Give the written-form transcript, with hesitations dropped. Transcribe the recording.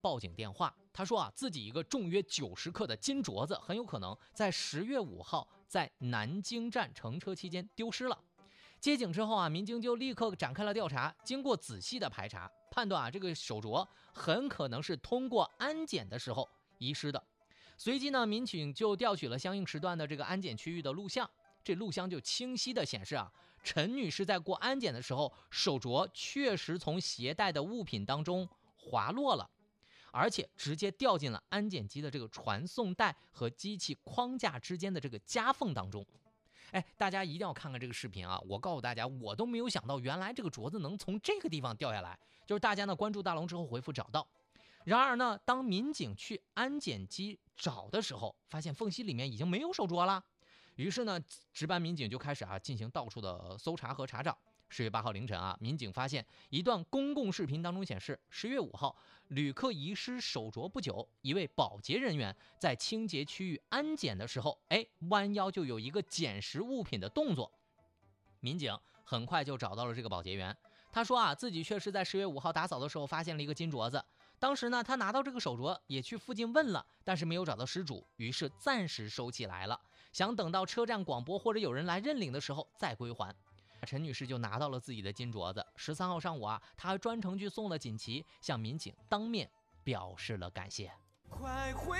报警电话。他说啊，自己一个重约90克的金镯子很有可能在10月5号在南京站乘车期间丢失了。接警之后啊，民警就立刻展开了调查。经过仔细的排查，判断啊，这个手镯很可能是通过安检的时候遗失的。随即呢，民警就调取了相应时段的这个安检区域的录像。这录像就清晰的显示啊，陈女士在过安检的时候，手镯确实从携带的物品当中滑落了，而且直接掉进了安检机的这个传送带和机器框架之间的这个夹缝当中。大家一定要看看这个视频啊！我告诉大家，我都没有想到，原来这个镯子能从这个地方掉下来。就是大家呢关注大龙之后回复找到。然而呢，当民警去安检机找的时候，发现缝隙里面已经没有手镯了。于是呢，值班民警就开始进行到处的搜查和查找。10月8号凌晨啊，民警发现一段公共视频当中显示，10月5号旅客遗失手镯不久，一位保洁人员在清洁区域安检的时候，弯腰就有一个捡拾物品的动作。民警很快就找到了这个保洁员，他说啊，自己确实在10月5号打扫的时候发现了一个金镯子。当时呢，他拿到这个手镯也去附近问了，但是没有找到失主，于是暂时收起来了，想等到车站广播或者有人来认领的时候再归还。陈女士就拿到了自己的金镯子。13号上午啊，她还专程去送了锦旗，向民警当面表示了感谢。快回